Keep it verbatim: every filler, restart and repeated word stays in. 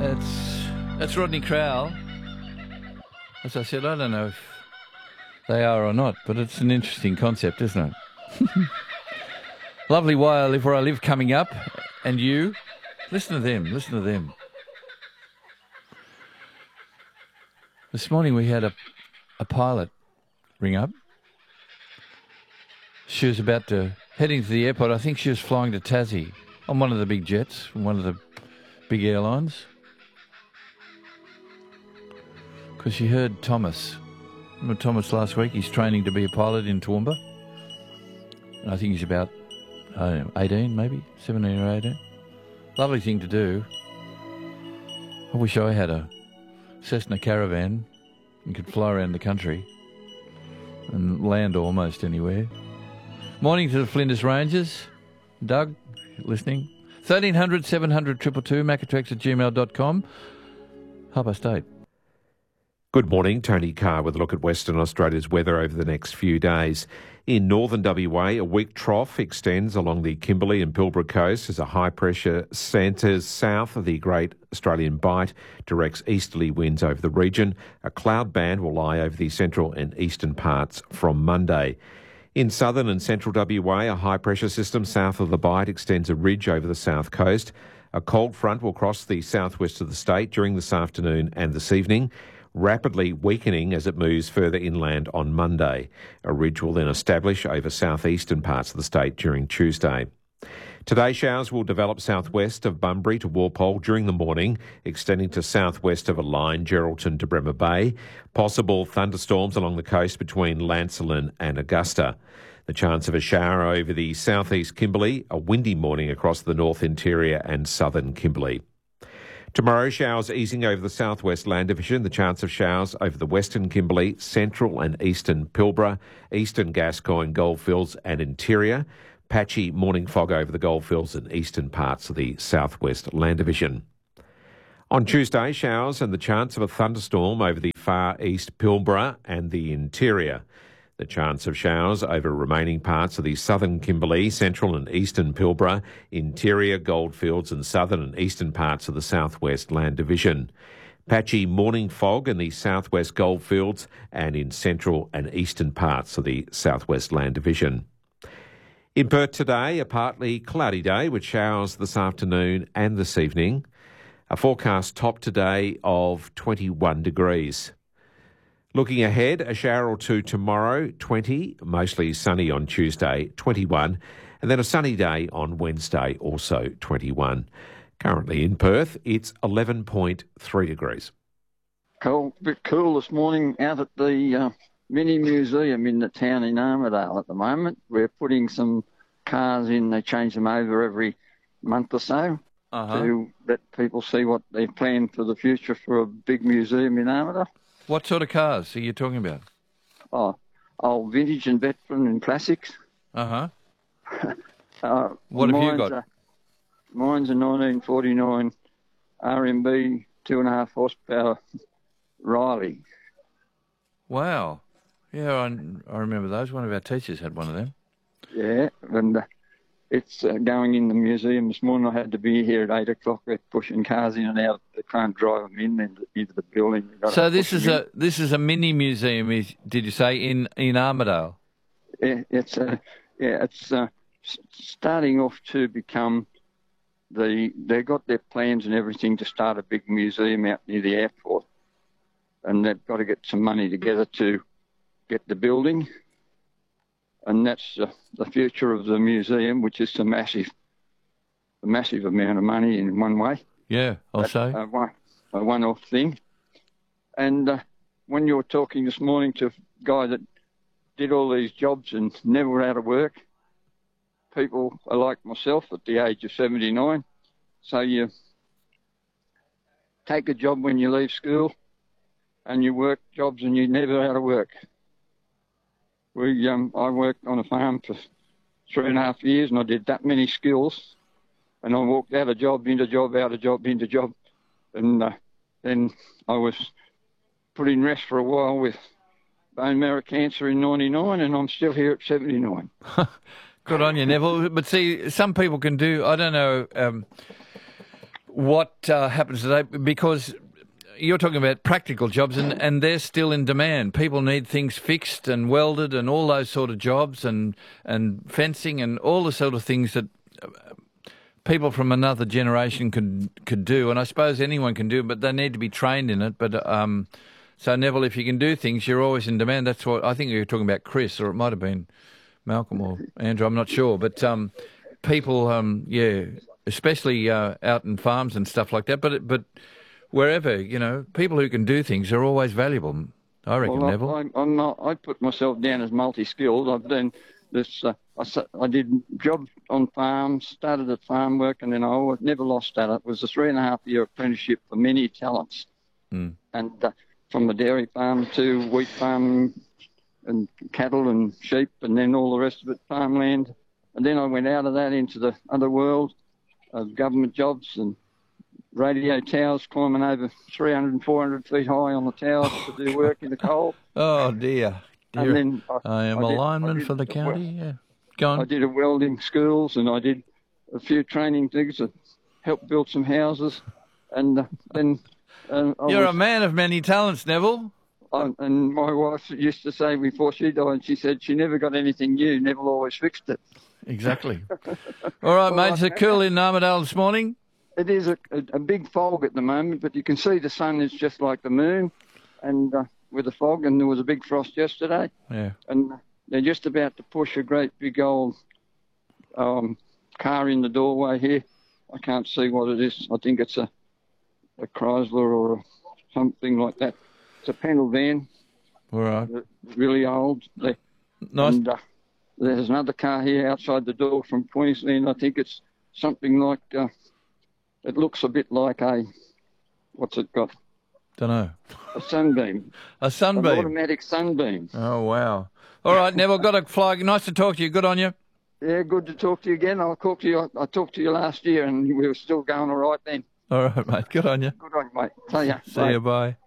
It's, that's Rodney Crowell. As I said, I don't know if they are or not, but it's an interesting concept, isn't it? Lovely Why I Live Where I Live coming up, and you, listen to them, listen to them. This morning we had a, a pilot ring up. She was about to heading to the airport. I think she was flying to Tassie on one of the big jets from one of the big airlines. Because she heard Thomas. Remember Thomas last week? He's training to be a pilot in Toowoomba. And I think he's about, I don't know, eighteen maybe? seventeen or eighteen. Lovely thing to do. I wish I had a Cessna Caravan and could fly around the country and land almost anywhere. Morning to the Flinders Rangers. Doug, listening. thirteen hundred, seven hundred, two two two, macatrex at gmail dot com. Half past eight. Good morning, Tony Carr with a look at Western Australia's weather over the next few days. In northern W A, a weak trough extends along the Kimberley and Pilbara coast as a high-pressure centres south of the Great Australian Bight directs easterly winds over the region. A cloud band will lie over the central and eastern parts from Monday. In southern and central W A, a high-pressure system south of the Bight extends a ridge over the south coast. A cold front will cross the southwest of the state during this afternoon and this evening, rapidly weakening as it moves further inland on Monday. A ridge will then establish over southeastern parts of the state during Tuesday. Today, showers will develop southwest of Bunbury to Walpole during the morning, extending to southwest of a line, Geraldton to Bremer Bay. Possible thunderstorms along the coast between Lancelin and Augusta. The chance of a shower over the southeast Kimberley, a windy morning across the north interior and southern Kimberley. Tomorrow, showers easing over the southwest land division. The chance of showers over the western Kimberley, central and eastern Pilbara, eastern Gascoyne, Goldfields and interior. Patchy morning fog over the Goldfields and eastern parts of the southwest land division. On Tuesday, showers and the chance of a thunderstorm over the far east Pilbara and the interior. The chance of showers over remaining parts of the southern Kimberley, central and eastern Pilbara, interior Goldfields and southern and eastern parts of the southwest land division. Patchy morning fog in the southwest Goldfields and in central and eastern parts of the southwest land division. In Perth today, a partly cloudy day with showers this afternoon and this evening. A forecast top today of twenty-one degrees. Looking ahead, a shower or two tomorrow, twenty, mostly sunny on Tuesday, twenty-one, and then a sunny day on Wednesday, also twenty-one. Currently in Perth, it's eleven point three degrees. Cool, a bit cool this morning out at the uh, mini museum in the town in Armidale at the moment. We're putting some cars in, they change them over every month or so uh-huh. to let people see what they've planned for the future for a big museum in Armidale. What sort of cars are you talking about? Oh, old vintage and veteran and classics. Uh-huh. uh, what have you got? A, mine's a nineteen forty-nine R M B two and a half horsepower Riley. Wow. Yeah, I, I remember those. One of our teachers had one of them. Yeah, and uh, it's uh, going in the museum this morning. I had to be here at eight o'clock. They're pushing cars in and out. They can't drive them in into, into the building. So this is a this is a mini museum. Is, did you say in in Armidale? Yeah, it's a yeah, it's uh, starting off to become the. They've got their plans and everything to start a big museum out near the airport, and they've got to get some money together to get the building. And that's uh, the future of the museum, which is a massive, a massive amount of money in one way. Yeah, I'll but, say. A, one, a one-off thing. And uh, when you were talking this morning to a guy that did all these jobs and never out of work, people are like myself at the age of seventy-nine. So you take a job when you leave school and you work jobs and you're never out of work. We, um, I worked on a farm for three and a half years and I did that many skills and I walked out of job, into job, out of job, into job. And uh, then I was put in rest for a while with bone marrow cancer in ninety-nine and I'm still here at seventy-nine. Good on you, Neville. But see, some people can do, I don't know, um, what uh, happens today, because you're talking about practical jobs, and, and they're still in demand. People need things fixed and welded and all those sort of jobs, and and fencing and all the sort of things that people from another generation could could do. And I suppose anyone can do it, but they need to be trained in it. But um, so, Neville, if you can do things, you're always in demand. That's what I think you were talking about, Chris, or it might have been Malcolm or Andrew. I'm not sure. But um, people, um, yeah, especially uh, out in farms and stuff like that. But but wherever, you know, people who can do things are always valuable, I reckon, well, Neville. I, I'm not, I put myself down as multi-skilled. I've done this. Uh, I, I did jobs on farms, started at farm work, and then I never lost that. It was a three and a half year apprenticeship for many talents. Mm. And uh, from the dairy farm to wheat farm and cattle and sheep, and then all the rest of it, farmland. And then I went out of that into the other world of government jobs and radio towers, climbing over three hundred and four hundred feet high on the towers to do work in the coal. Oh, dear. dear. And then I, I am I a did, lineman did, for the county, yeah. Go on. I did a welding schools, and I did a few training things that helped build some houses. And uh, then... Uh, I You're was, a man of many talents, Neville. I, and my wife used to say before she died, she said she never got anything new, Neville always fixed it. Exactly. All right, Well, mate. Is it cool in Armidale this morning? It is a, a, a big fog at the moment, but you can see the sun is just like the moon, and uh, with the fog, and there was a big frost yesterday. Yeah. And they're just about to push a great big old um, car in the doorway here. I can't see what it is. I think it's a, a Chrysler or a, something like that. It's a panel van. All right. Really old. They, Nice. And, uh, there's another car here outside the door from Queensland. I think it's something like... Uh, It looks a bit like a, what's it got? Don't know. A sunbeam. A An sunbeam. automatic sunbeam. Oh, wow. All right, Neville, got to fly. Nice to talk to you. Good on you. Yeah, good to talk to you again. I'll talk to you. I, I talked to you last year, and we were still going all right then. All right, mate. Good on you. Good on you, mate. See ya. See Bye. you. Bye.